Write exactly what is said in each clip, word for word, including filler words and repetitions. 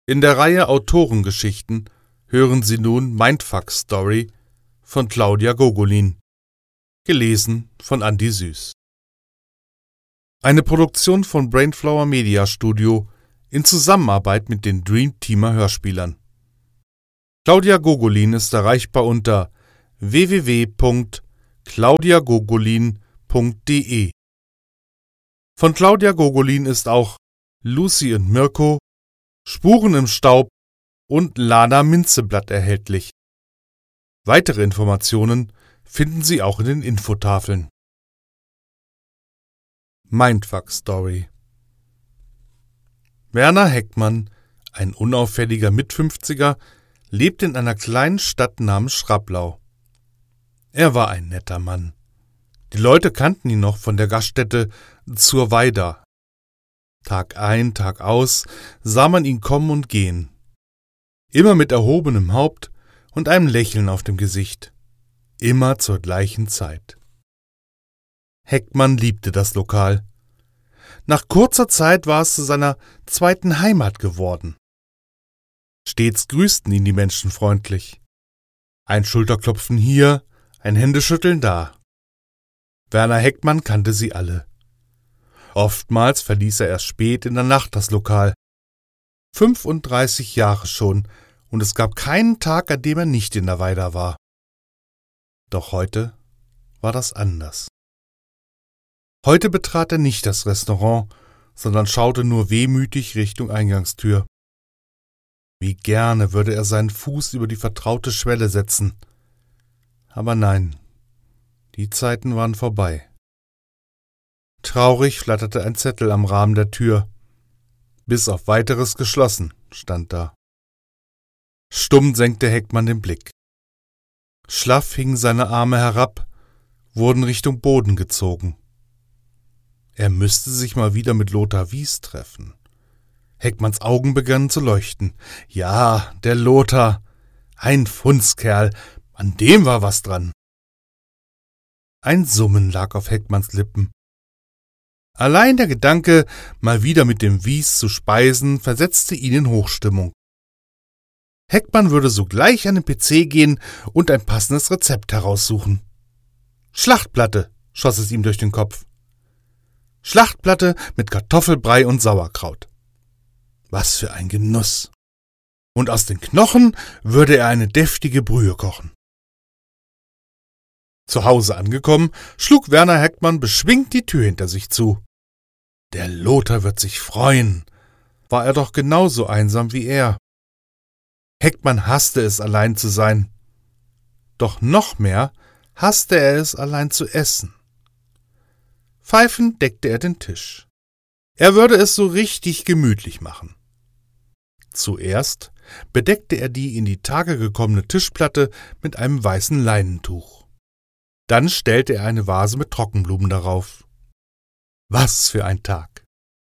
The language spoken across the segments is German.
In der Reihe Autorengeschichten hören Sie nun Mindfuck Story von Claudia Gogolin, gelesen von Andi Süß. Eine Produktion von Brainflower Media Studio in Zusammenarbeit mit den Dream Teamer Hörspielern. Claudia Gogolin ist erreichbar unter w w w punkt claudia gogolin punkt d e. Von Claudia Gogolin ist auch Lucy und Mirko, Spuren im Staub und Lana Minzeblatt erhältlich. Weitere Informationen finden Sie auch in den Infotafeln. Mindfuck Story. Werner Heckmann, ein unauffälliger Mitfünfziger, lebt in einer kleinen Stadt namens Schraplau. Er war ein netter Mann. Die Leute kannten ihn noch von der Gaststätte Zur Weida. Tag ein, Tag aus sah man ihn kommen und gehen. Immer mit erhobenem Haupt und einem Lächeln auf dem Gesicht. Immer zur gleichen Zeit. Heckmann liebte das Lokal. Nach kurzer Zeit war es zu seiner zweiten Heimat geworden. Stets grüßten ihn die Menschen freundlich. Ein Schulterklopfen hier, ein Händeschütteln da. Werner Heckmann kannte sie alle. Oftmals verließ er erst spät in der Nacht das Lokal. fünfunddreißig Jahre schon, und es gab keinen Tag, an dem er nicht in der Weida war. Doch heute war das anders. Heute betrat er nicht das Restaurant, sondern schaute nur wehmütig Richtung Eingangstür. Wie gerne würde er seinen Fuß über die vertraute Schwelle setzen. Aber nein, die Zeiten waren vorbei. Traurig flatterte ein Zettel am Rahmen der Tür. Bis auf Weiteres geschlossen, stand da. Stumm senkte Heckmann den Blick. Schlaff hingen seine Arme herab, wurden Richtung Boden gezogen. Er müsste sich mal wieder mit Lothar Wies treffen. Heckmanns Augen begannen zu leuchten. Ja, der Lothar, ein Fundskerl, an dem war was dran. Ein Summen lag auf Heckmanns Lippen. Allein der Gedanke, mal wieder mit dem Wies zu speisen, versetzte ihn in Hochstimmung. Heckmann würde sogleich an den P C gehen und ein passendes Rezept heraussuchen. Schlachtplatte, schoss es ihm durch den Kopf. Schlachtplatte mit Kartoffelbrei und Sauerkraut. Was für ein Genuss! Und aus den Knochen würde er eine deftige Brühe kochen. Zu Hause angekommen, schlug Werner Heckmann beschwingt die Tür hinter sich zu. Der Lothar wird sich freuen. War er doch genauso einsam wie er. Heckmann hasste es, allein zu sein. Doch noch mehr hasste er es, allein zu essen. Pfeifend deckte er den Tisch. Er würde es so richtig gemütlich machen. Zuerst bedeckte er die in die Tage gekommene Tischplatte mit einem weißen Leinentuch. Dann stellte er eine Vase mit Trockenblumen darauf. Was für ein Tag!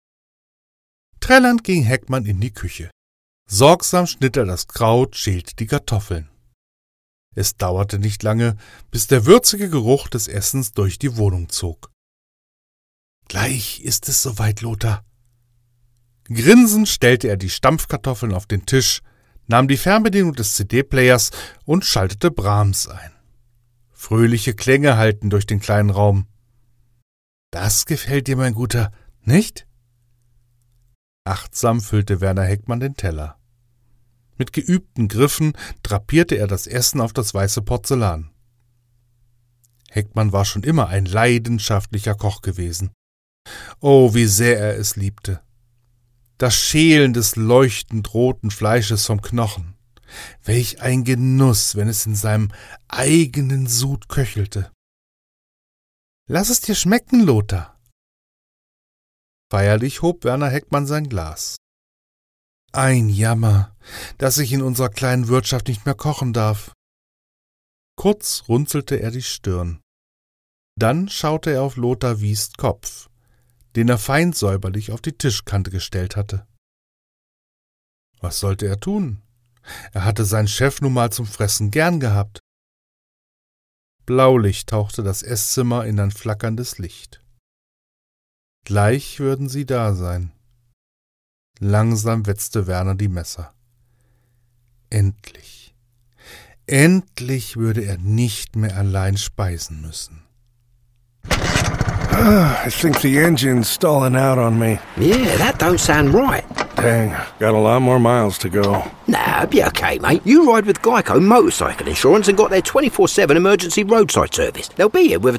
Trällernd ging Heckmann in die Küche. Sorgsam schnitt er das Kraut, schälte die Kartoffeln. Es dauerte nicht lange, bis der würzige Geruch des Essens durch die Wohnung zog. Gleich ist es soweit, Lothar. Grinsend stellte er die Stampfkartoffeln auf den Tisch, nahm die Fernbedienung des C D-Players und schaltete Brahms ein. Fröhliche Klänge hallten durch den kleinen Raum. Das gefällt dir, mein Guter, nicht? Achtsam füllte Werner Heckmann den Teller. Mit geübten Griffen drapierte er das Essen auf das weiße Porzellan. Heckmann war schon immer ein leidenschaftlicher Koch gewesen. Oh, wie sehr er es liebte. Das Schälen des leuchtend roten Fleisches vom Knochen. Welch ein Genuss, wenn es in seinem eigenen Sud köchelte. Lass es dir schmecken, Lothar. Feierlich hob Werner Heckmann sein Glas. Ein Jammer, dass ich in unserer kleinen Wirtschaft nicht mehr kochen darf. Kurz runzelte er die Stirn. Dann schaute er auf Lothar Wies' Kopf, den er fein säuberlich auf die Tischkante gestellt hatte. Was sollte er tun? Er hatte seinen Chef nun mal zum Fressen gern gehabt. Blaulicht tauchte das Esszimmer in ein flackerndes Licht. Gleich würden sie da sein. Langsam wetzte Werner die Messer. Endlich, endlich würde er nicht mehr allein speisen müssen. I think the engine's stalling out on me. Yeah, that don't sound right. Dang, got a lot more miles to go. Nah, be okay, mate. You ride with Geico Motorcycle Insurance and got their twenty-four seven emergency roadside service. They'll be here with a